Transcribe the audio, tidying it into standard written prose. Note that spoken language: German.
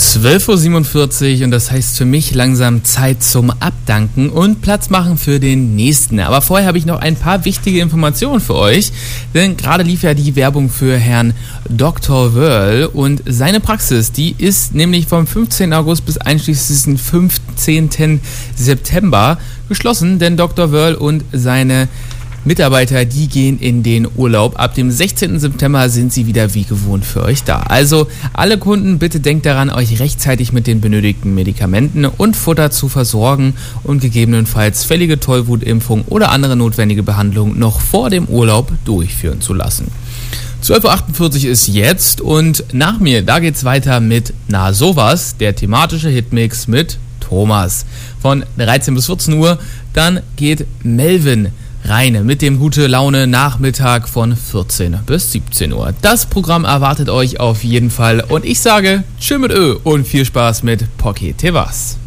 12.47 Uhr und das heißt für mich langsam Zeit zum Abdanken und Platz machen für den nächsten. Aber vorher habe ich noch ein paar wichtige Informationen für euch, denn gerade lief ja die Werbung für Herrn Dr. Wörl und seine Praxis, die ist nämlich vom 15. August bis einschließlich 15. September geschlossen, denn Dr. Wörl und seine Mitarbeiter, die gehen in den Urlaub. Ab dem 16. September sind sie wieder wie gewohnt für euch da. Also alle Kunden, bitte denkt daran, euch rechtzeitig mit den benötigten Medikamenten und Futter zu versorgen und gegebenenfalls fällige Tollwutimpfung oder andere notwendige Behandlung noch vor dem Urlaub durchführen zu lassen. 12.48 Uhr ist jetzt und nach mir, da geht's weiter mit Na sowas, der thematische Hitmix mit Thomas. Von 13 bis 14 Uhr, dann geht Melvin Reine mit dem Gute Laune Nachmittag von 14 bis 17 Uhr. Das Programm erwartet euch auf jeden Fall und ich sage Tschö mit Ö und viel Spaß mit Poké Tevas.